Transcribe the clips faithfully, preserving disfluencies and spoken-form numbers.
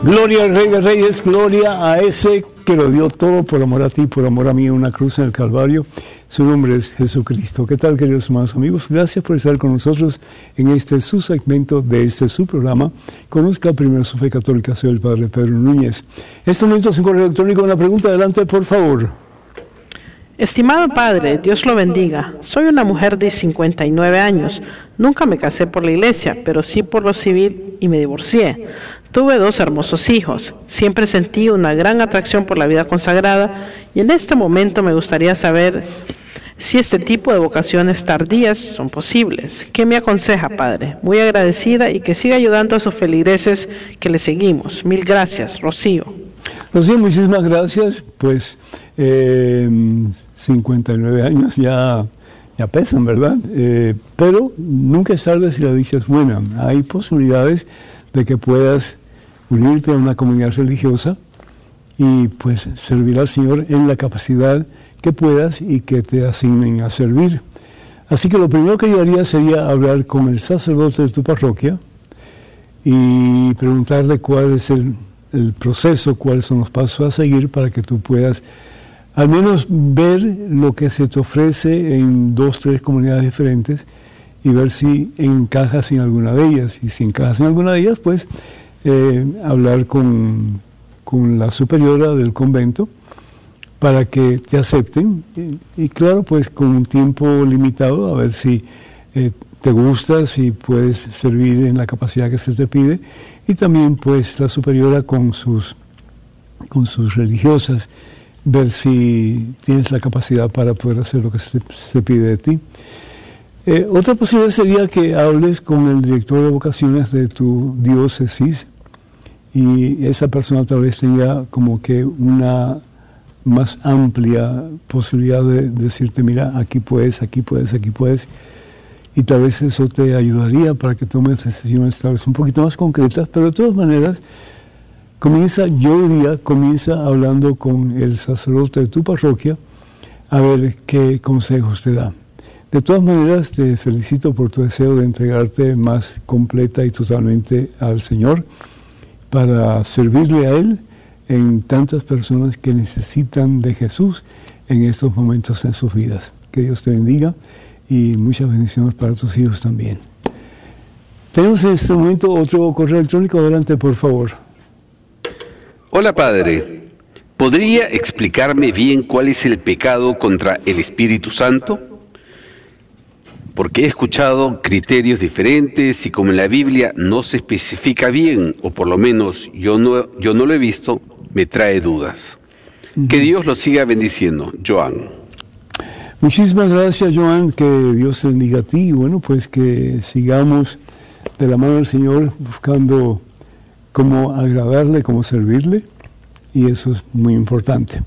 Gloria al Rey de Reyes, gloria a ese que lo dio todo por amor a ti, por amor a mí, en una cruz en el Calvario. Su nombre es Jesucristo. ¿Qué tal, queridos hermanos amigos? Gracias por estar con nosotros en este su segmento de este su programa. Conozca primero su fe católica. Soy el Padre Pedro Núñez. Este momento es un correo electrónico. Una pregunta, adelante, por favor. Estimado Padre, Dios lo bendiga. Soy una mujer de cincuenta y nueve años. Nunca me casé por la iglesia, pero sí por lo civil y me divorcié. Tuve dos hermosos hijos. Siempre sentí una gran atracción por la vida consagrada y en este momento me gustaría saber si este tipo de vocaciones tardías son posibles. ¿Qué me aconseja, Padre? Muy agradecida y que siga ayudando a sus feligreses que le seguimos. Mil gracias, Rocío. Rocío, muchísimas gracias. Pues eh, cincuenta y nueve años ya, ya pesan, ¿verdad? Eh, pero nunca es tarde si la dicha es buena. Hay posibilidades de que puedas unirte a una comunidad religiosa y pues servir al Señor en la capacidad que puedas y que te asignen a servir. Así que lo primero que yo haría sería hablar con el sacerdote de tu parroquia y preguntarle cuál es el, el proceso, cuáles son los pasos a seguir para que tú puedas al menos ver lo que se te ofrece en dos, tres comunidades diferentes y ver si encajas en alguna de ellas. Y si encajas en alguna de ellas, pues eh, hablar con, con la superiora del convento para que te acepten. Y, y claro, pues con un tiempo limitado, a ver si eh, te gusta, si puedes servir en la capacidad que se te pide. Y también pues la superiora con sus, con sus religiosas, ver si tienes la capacidad para poder hacer lo que se, se pide de ti. Eh, otra posibilidad sería que hables con el director de vocaciones de tu diócesis y esa persona tal vez tenga como que una más amplia posibilidad de decirte, mira, aquí puedes, aquí puedes, aquí puedes, y tal vez eso te ayudaría para que tomes decisiones tal vez un poquito más concretas, pero de todas maneras, comienza, yo diría, comienza hablando con el sacerdote de tu parroquia a ver qué consejos te da. De todas maneras, te felicito por tu deseo de entregarte más completa y totalmente al Señor para servirle a Él en tantas personas que necesitan de Jesús en estos momentos en sus vidas. Que Dios te bendiga y muchas bendiciones para tus hijos también. Tenemos en este momento otro correo electrónico. Adelante, por favor. Hola, Padre. ¿Podría explicarme bien cuál es el pecado contra el Espíritu Santo? Porque he escuchado criterios diferentes y como en la Biblia no se especifica bien, o por lo menos yo no, yo no lo he visto, me trae dudas. Uh-huh. Que Dios lo siga bendiciendo. Joan. Muchísimas gracias, Joan, que Dios te bendiga a ti y bueno, pues que sigamos de la mano del Señor buscando cómo agradarle, cómo servirle, y eso es muy importante.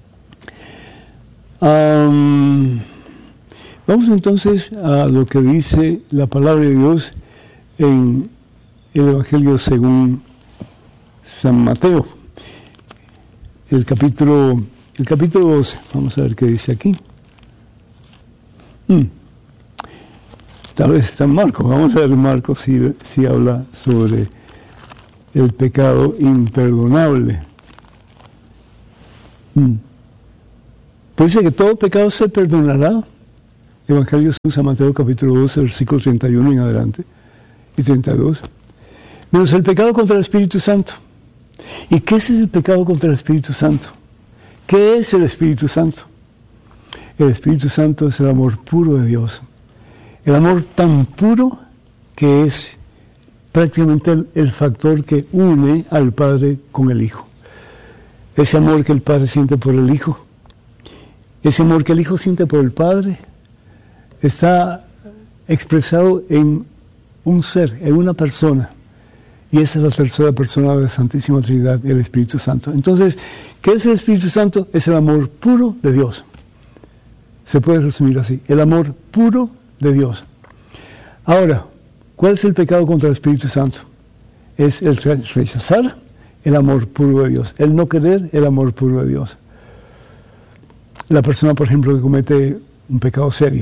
Um, Vamos entonces a lo que dice la palabra de Dios en el Evangelio según San Mateo, el capítulo, el capítulo doce. Vamos a ver qué dice aquí. Hmm. Tal vez está en Marcos. Vamos a ver Marcos si, si habla sobre el pecado imperdonable. Hmm. Pues dice que todo pecado se perdonará. Evangelio de San Mateo, capítulo doce, versículo treinta y uno en adelante, y treinta y dos. Menos el pecado contra el Espíritu Santo. ¿Y qué es el pecado contra el Espíritu Santo? ¿Qué es el Espíritu Santo? El Espíritu Santo es el amor puro de Dios. El amor tan puro que es prácticamente el, el factor que une al Padre con el Hijo. Ese amor que el Padre siente por el Hijo, ese amor que el Hijo siente por el Padre, está expresado en un ser, en una persona. Y esa es la tercera persona de la Santísima Trinidad, el Espíritu Santo. Entonces, ¿qué es el Espíritu Santo? Es el amor puro de Dios. Se puede resumir así, el amor puro de Dios. Ahora, ¿cuál es el pecado contra el Espíritu Santo? Es el rechazar el amor puro de Dios, el no querer el amor puro de Dios. La persona, por ejemplo, que comete un pecado serio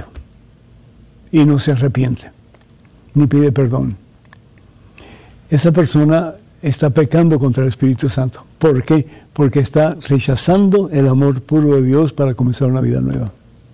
y no se arrepiente, ni pide perdón. Esa persona está pecando contra el Espíritu Santo. ¿Por qué? Porque está rechazando el amor puro de Dios para comenzar una vida nueva.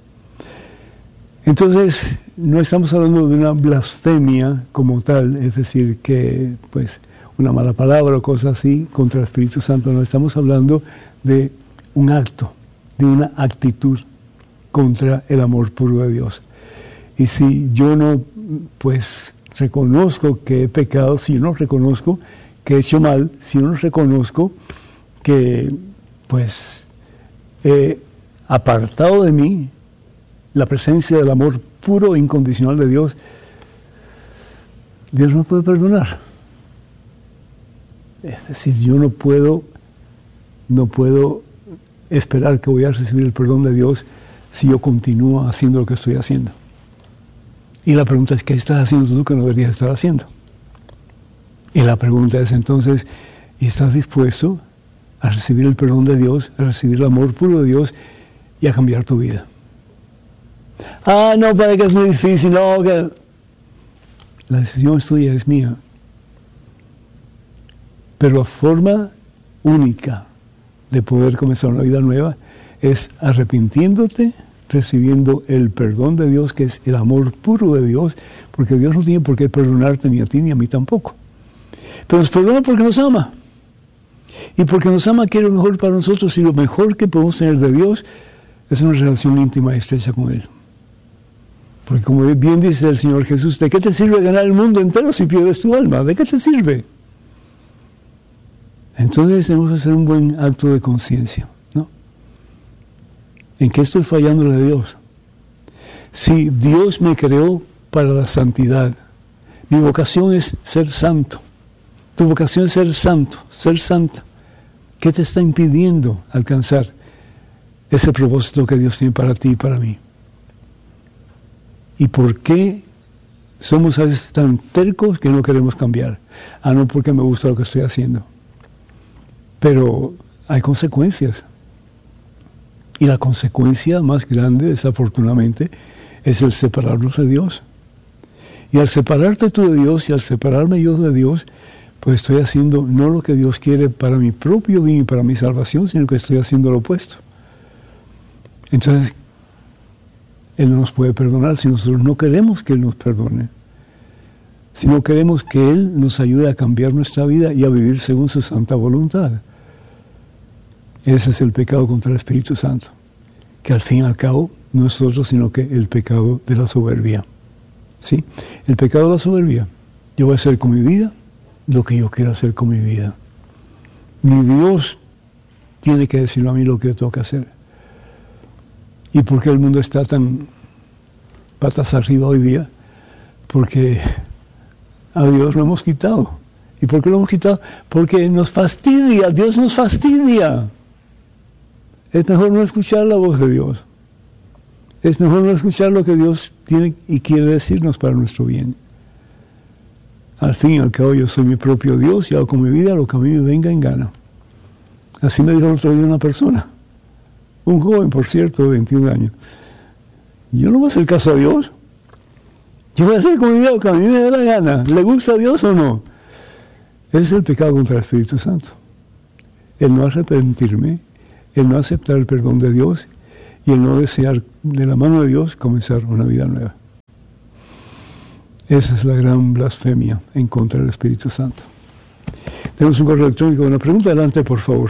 Entonces, no estamos hablando de una blasfemia como tal, es decir, que pues una mala palabra o cosas así contra el Espíritu Santo. No, estamos hablando de un acto, de una actitud contra el amor puro de Dios. Y si yo no, pues, reconozco que he pecado, si yo no reconozco que he hecho mal, si yo no reconozco que, pues, he apartado de mí la presencia del amor puro e incondicional de Dios, Dios no puede perdonar. Es decir, yo no puedo, no puedo esperar que voy a recibir el perdón de Dios si yo continúo haciendo lo que estoy haciendo. Y la pregunta es, ¿qué estás haciendo tú que no deberías estar haciendo? Y la pregunta es entonces, ¿y estás dispuesto a recibir el perdón de Dios, a recibir el amor puro de Dios y a cambiar tu vida? Ah, no, para que es muy difícil, no, que... La decisión es tuya, es mía. Pero la forma única de poder comenzar una vida nueva es arrepintiéndote, recibiendo el perdón de Dios, que es el amor puro de Dios, porque Dios no tiene por qué perdonarte ni a ti ni a mí tampoco. Pero nos perdona porque nos ama. Y porque nos ama quiere lo mejor para nosotros, y lo mejor que podemos tener de Dios es una relación íntima y estrecha con Él. Porque como bien dice el Señor Jesús, ¿de qué te sirve ganar el mundo entero si pierdes tu alma? ¿De qué te sirve? Entonces tenemos que hacer un buen acto de conciencia, ¿no? ¿En qué estoy fallando a Dios? Si Dios me creó para la santidad, mi vocación es ser santo. Tu vocación es ser santo, ser santa. ¿Qué te está impidiendo alcanzar ese propósito que Dios tiene para ti y para mí? ¿Y por qué somos a veces tan tercos que no queremos cambiar? Ah, no, porque me gusta lo que estoy haciendo. Pero hay consecuencias. Y la consecuencia más grande, desafortunadamente, es el separarnos de Dios. Y al separarte tú de Dios y al separarme yo de Dios, pues estoy haciendo no lo que Dios quiere para mi propio bien y para mi salvación, sino que estoy haciendo lo opuesto. Entonces, Él no nos puede perdonar si nosotros no queremos que Él nos perdone. Si no queremos que Él nos ayude a cambiar nuestra vida y a vivir según su santa voluntad. Ese es el pecado contra el Espíritu Santo, que al fin y al cabo no es otro sino que el pecado de la soberbia. ¿Sí? El pecado de la soberbia. Yo voy a hacer con mi vida lo que yo quiero hacer con mi vida. Ni Dios tiene que decirme a mí lo que yo tengo que hacer. ¿Y por qué el mundo está tan patas arriba hoy día? Porque a Dios lo hemos quitado. ¿Y por qué lo hemos quitado? Porque nos fastidia, Dios nos fastidia. Es mejor no escuchar la voz de Dios. Es mejor no escuchar lo que Dios tiene y quiere decirnos para nuestro bien. Al fin y al cabo yo soy mi propio Dios y hago con mi vida lo que a mí me venga en gana. Así me dijo el otro día una persona. Un joven, por cierto, de veintiún años. Yo no voy a hacer caso a Dios. Yo voy a hacer con mi vida lo que a mí me dé la gana. ¿Le gusta a Dios o no? Ese es el pecado contra el Espíritu Santo. El no arrepentirme, el no aceptar el perdón de Dios y el no desear de la mano de Dios comenzar una vida nueva. Esa es la gran blasfemia en contra del Espíritu Santo. Tenemos un correo electrónico. Una pregunta, adelante, por favor.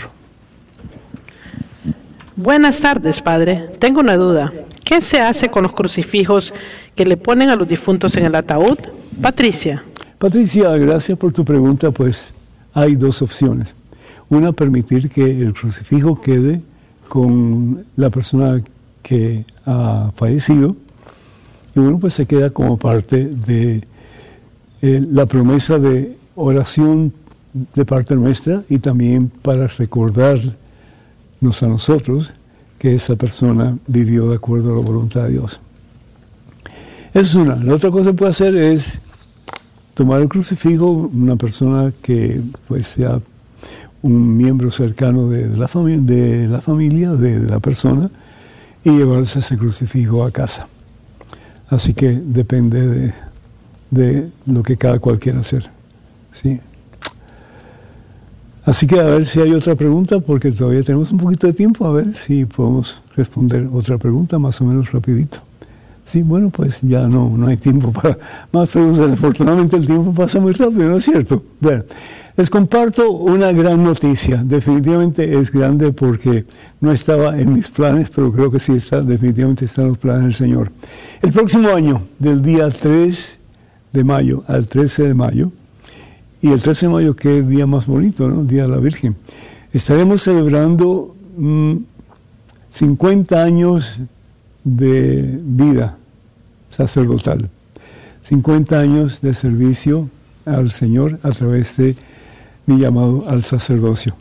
Buenas tardes, padre. Tengo una duda. ¿Qué se hace con los crucifijos que le ponen a los difuntos en el ataúd? Patricia. Patricia, gracias por tu pregunta. Pues hay dos opciones. Una, permitir que el crucifijo quede con la persona que ha fallecido. Y bueno, pues se queda como parte de eh, la promesa de oración de parte nuestra y también para recordarnos a nosotros que esa persona vivió de acuerdo a la voluntad de Dios. Esa es una. La otra cosa que puede hacer es tomar el crucifijo, una persona que pues sea un miembro cercano de la, fami- de la familia, de, de la persona, y llevarse ese crucifijo a casa. Así que depende de, de lo que cada cual quiera hacer. ¿Sí? Así que a ver si hay otra pregunta, porque todavía tenemos un poquito de tiempo, a ver si podemos responder otra pregunta más o menos rapidito. Sí, bueno, pues ya no, no hay tiempo para más preguntas. Afortunadamente el tiempo pasa muy rápido, ¿no es cierto? Bueno, les comparto una gran noticia. Definitivamente es grande porque no estaba en mis planes, pero creo que sí está, definitivamente está en los planes del Señor. El próximo año, del día tres de mayo al trece de mayo, y el trece de mayo, qué día más bonito, ¿no? Día de la Virgen. Estaremos celebrando mmm, cincuenta años de vida sacerdotal, cincuenta años de servicio al Señor a través de mi llamado al sacerdocio.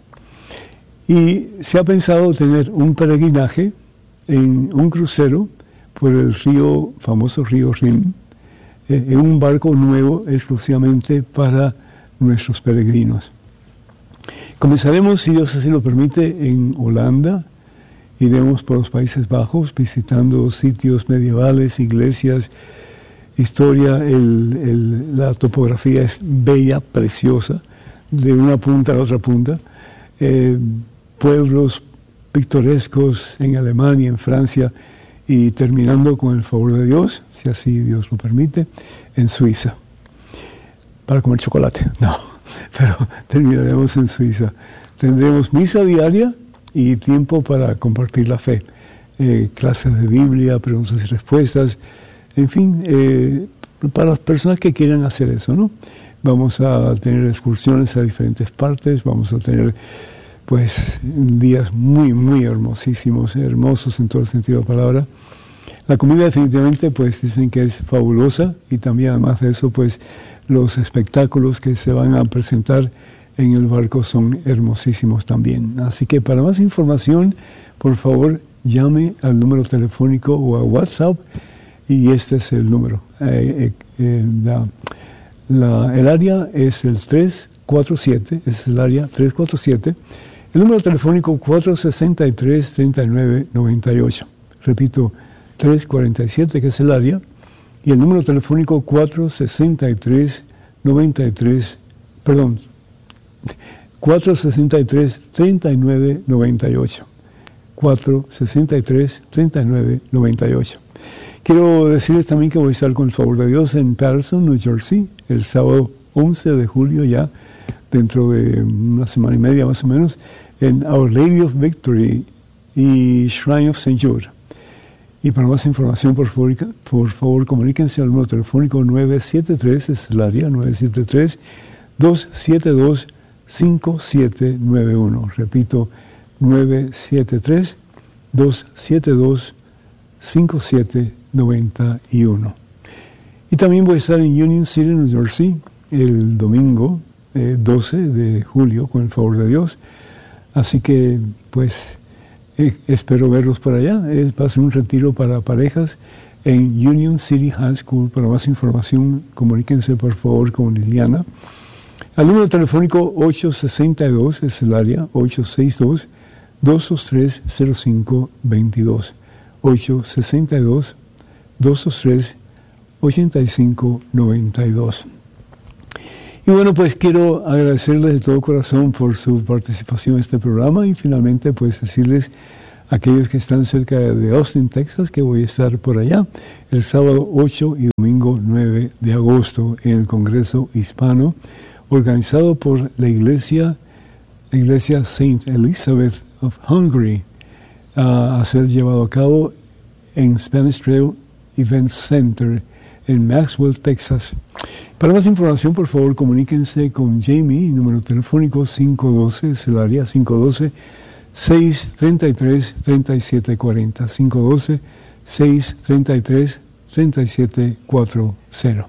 Y se ha pensado tener un peregrinaje en un crucero por el río, famoso río Rin, eh, en un barco nuevo exclusivamente para nuestros peregrinos. Comenzaremos, si Dios así lo permite, en Holanda. Iremos por los Países Bajos visitando sitios medievales, iglesias, historia. El, el, la topografía es bella, preciosa, de una punta a la otra punta. Eh, pueblos pintorescos en Alemania, en Francia, y terminando con el favor de Dios, si así Dios lo permite, en Suiza. Para comer chocolate, no, pero terminaremos en Suiza. Tendremos misa diaria y tiempo para compartir la fe, eh, clases de Biblia, preguntas y respuestas, en fin, eh, para las personas que quieran hacer eso, ¿no? Vamos a tener excursiones a diferentes partes, vamos a tener, pues, días muy, muy hermosísimos, hermosos en todo el sentido de la palabra. La comida definitivamente, pues, dicen que es fabulosa, y también además de eso, pues, los espectáculos que se van a presentar en el barco son hermosísimos también. Así que para más información, por favor, llame al número telefónico o a WhatsApp, y este es el número. Eh, eh, la, la, el área es el tres cuatro siete, es el área tres cuatro siete, el número telefónico cuatro seis tres, tres nueve nueve ocho. Repito, tres cuatro siete, que es el área, y el número telefónico cuatro seis tres, nueve tres, perdón, cuatro seis tres, tres nueve nueve ocho. cuatro seis tres, tres nueve nueve ocho. Quiero decirles también que voy a estar con el favor de Dios en Patterson, New Jersey, el sábado once de julio, ya dentro de una semana y media más o menos, en Our Lady of Victory y Shrine of Saint Jude. Y para más información, por favor, por favor comuníquense al número telefónico nueve siete tres, es el área, nueve siete tres, dos siete dos, cinco siete nueve uno. Repito, nueve siete tres, dos siete dos, cinco siete nueve uno. Y también voy a estar en Union City, New Jersey, el domingo eh, doce de julio, con el favor de Dios. Así que, pues, eh, espero verlos por allá. Es, va a ser un retiro para parejas en Union City High School. Para más información, comuníquense por favor con Liliana. Al número telefónico ocho seis dos, es el área, ocho seis dos, dos dos tres, cero cinco dos dos. ocho seis dos, dos dos tres, ocho cinco nueve dos. Y bueno, pues quiero agradecerles de todo corazón por su participación en este programa, y finalmente pues decirles a aquellos que están cerca de Austin, Texas, que voy a estar por allá el sábado ocho y domingo nueve de agosto en el Congreso Hispano, organizado por la iglesia, la iglesia Saint Elizabeth of Hungary, uh, a ser llevado a cabo en Spanish Trail Event Center en Maxwell, Texas. Para más información, por favor, comuníquense con Jamie, número telefónico cinco uno dos, es el área cinco uno dos, seis tres tres, tres siete cuatro cero, cinco uno dos, seis tres tres, tres siete cuatro cero.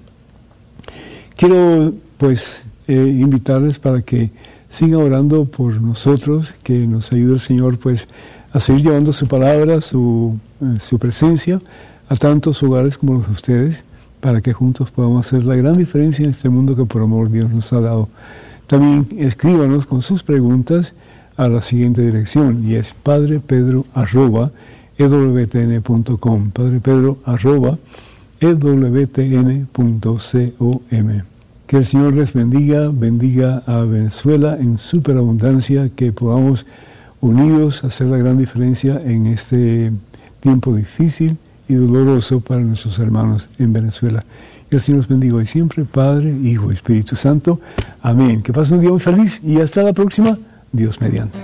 Quiero, pues, eh, invitarles para que sigan orando por nosotros, que nos ayude el Señor, pues, a seguir llevando su palabra, su, eh, su presencia a tantos hogares como los de ustedes, para que juntos podamos hacer la gran diferencia en este mundo que por amor Dios nos ha dado. También escríbanos con sus preguntas a la siguiente dirección, y es padrepedro arroba e w t n punto com, padrepedro arroba e w t n punto com. Que Que el Señor les bendiga, bendiga a Venezuela en superabundancia, que podamos unidos hacer la gran diferencia en este tiempo difícil y doloroso para nuestros hermanos en Venezuela. Que el Señor los bendiga hoy siempre, Padre, Hijo y Espíritu Santo. Amén. Que pasen un día muy feliz y hasta la próxima, Dios mediante.